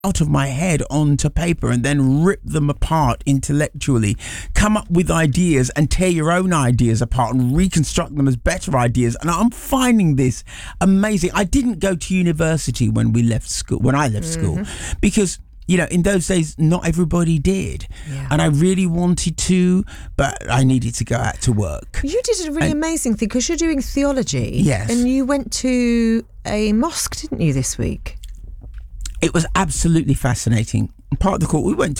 out of my head onto paper and then rip them apart intellectually, come up with ideas and tear your own ideas apart and reconstruct them as better ideas. And I'm finding this amazing. I didn't go to university when I left school, because in those days, not everybody did. Yeah. And I really wanted to, but I needed to go out to work. You did a really amazing thing, because you're doing theology. Yes. And you went to a mosque, didn't you, this week? It was absolutely fascinating. Part of the course, we went